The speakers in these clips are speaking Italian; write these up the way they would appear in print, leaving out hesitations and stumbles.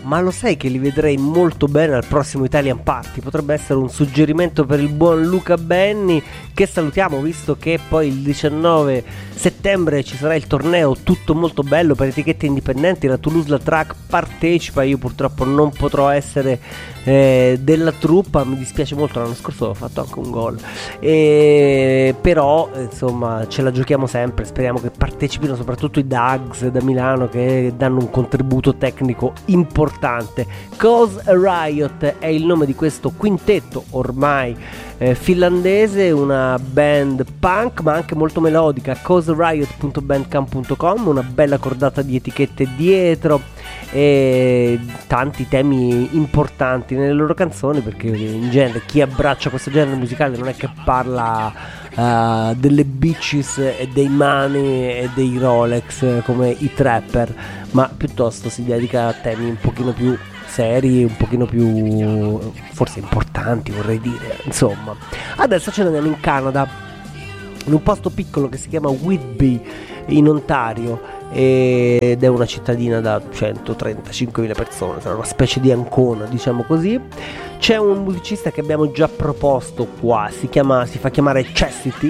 ma lo sai che li vedrei molto bene al prossimo Italian Party? Potrebbe essere un suggerimento per il buon Luca Benni, che salutiamo, visto che poi il 19 settembre ci sarà il torneo tutto molto bello per etichette indipendenti. La Toulouse La Track partecipa, io purtroppo non potrò essere della truppa, mi dispiace molto, l'anno scorso ho fatto anche un gol, però insomma ce la giochiamo sempre, speriamo che partecipino soprattutto i Dags da Milano, che danno un contributo tecnico importante. Cause a Riot è il nome di questo quintetto ormai finlandese, una band punk ma anche molto melodica. causeriot.bandcamp.com, una bella cordata di etichette dietro e tanti temi importanti nelle loro canzoni, perché in genere chi abbraccia questo genere musicale non è che parla delle bitches e dei money e dei Rolex come i trapper, ma piuttosto si dedica a temi un pochino più seri, un pochino più forse importanti, vorrei dire. Insomma, adesso ce ne andiamo in Canada, in un posto piccolo che si chiama Whitby in Ontario, ed è una cittadina da 135.000 persone, sarà una specie di Ancona, diciamo così. C'è un musicista che abbiamo già proposto qua, si fa chiamare Chastity,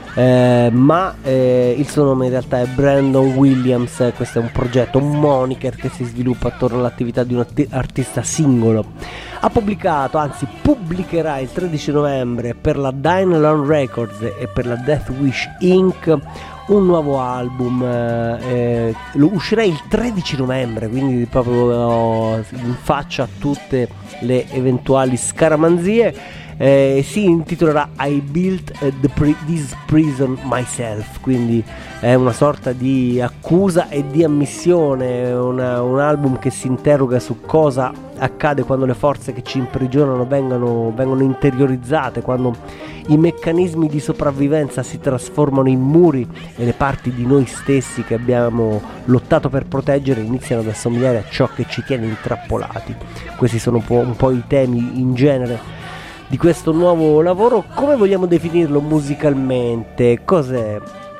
ma il suo nome in realtà è Brandon Williams. Questo è un progetto, un moniker che si sviluppa attorno all'attività di un artista singolo. Ha pubblicato, anzi pubblicherà il 13 novembre per la Dynalon Records e per la Death Wish Inc. un nuovo album, lo uscirà il 13 novembre, quindi proprio in faccia a tutte le eventuali scaramanzie. Si intitolerà I Built This Prison Myself, quindi è una sorta di accusa e di ammissione, un album che si interroga su cosa accade quando le forze che ci imprigionano vengono interiorizzate, quando i meccanismi di sopravvivenza si trasformano in muri e le parti di noi stessi che abbiamo lottato per proteggere iniziano ad assomigliare a ciò che ci tiene intrappolati. Questi sono un po' i temi in genere di questo nuovo lavoro. Come vogliamo definirlo musicalmente? Cos'è?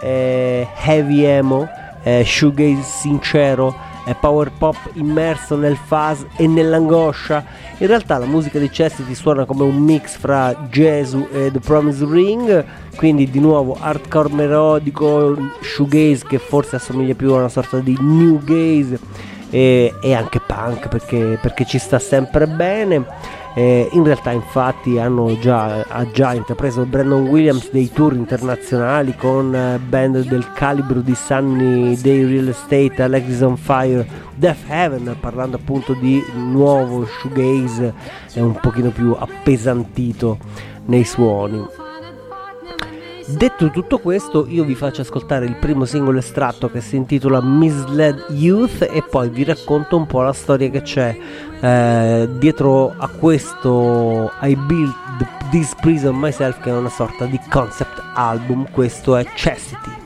Heavy emo, shoegaze sincero, power pop immerso nel fuzz e nell'angoscia. In realtà la musica di Chastity suona come un mix fra Gesù e The Promised Ring, quindi di nuovo hardcore melodico, shoegaze che forse assomiglia più a una sorta di new gaze, e anche punk perché ci sta sempre bene. In realtà infatti ha già intrapreso Brandon Williams dei tour internazionali con band del calibro di Sunny Day Real Estate, Alexis on Fire, Death Heaven, parlando appunto di nuovo shoegaze un pochino più appesantito nei suoni. Detto tutto questo, io vi faccio ascoltare il primo singolo estratto che si intitola Misled Youth e poi vi racconto un po' la storia che c'è dietro a questo I Built This Prison Myself, che è una sorta di concept album. Questo è Chastity.